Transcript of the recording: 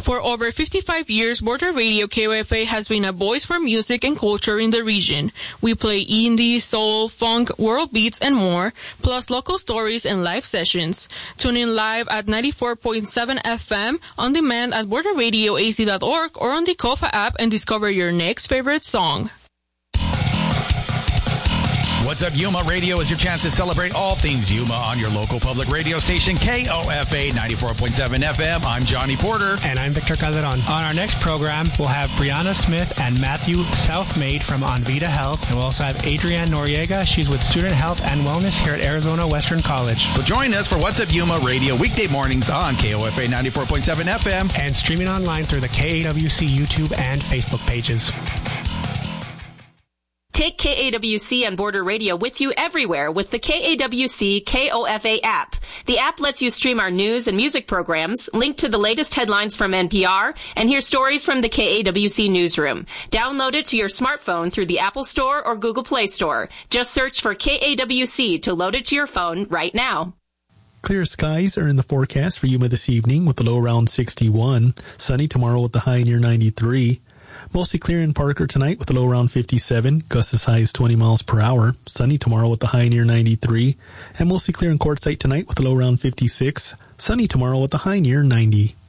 For over 55 years, Border Radio KOFA has been a voice for music and culture in the region. We play indie, soul, funk, world beats, and more, plus local stories and live sessions. Tune in live at 94.7 FM, on demand at borderradioaz.org or on the KOFA app and discover your next favorite song. What's Up Yuma Radio is your chance to celebrate all things Yuma on your local public radio station, KOFA 94.7 FM. I'm Johnny Porter. And I'm Victor Calderon. On our next program, we'll have Brianna Smith and Matthew Southmaid from Onvita Health. And we'll also have Adrienne Noriega. She's with Student Health and Wellness here at Arizona Western College. So join us for What's Up Yuma Radio weekday mornings on KOFA 94.7 FM. And streaming online through the KAWC YouTube and Facebook pages. Take KAWC and Border Radio with you everywhere with the KAWC KOFA app. The app lets you stream our news and music programs, link to the latest headlines from NPR, and hear stories from the KAWC newsroom. Download it to your smartphone through the Apple Store or Google Play Store. Just search for KAWC to load it to your phone right now. Clear skies are in the forecast for Yuma this evening with the low around 61. Sunny tomorrow with the high near 93. Mostly clear in Parker tonight with a low around 57, gusts as high as 20 miles per hour. Sunny tomorrow with a high near 93. And mostly clear in Quartzsite tonight with a low around 56. Sunny tomorrow with a high near 90.